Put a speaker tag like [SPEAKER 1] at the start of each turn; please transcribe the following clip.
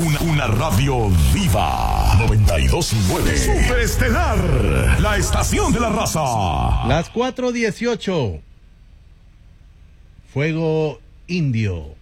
[SPEAKER 1] Una radio viva. 92.9. Superestelar. La estación de la raza.
[SPEAKER 2] Las 4:18. Fuego Indio.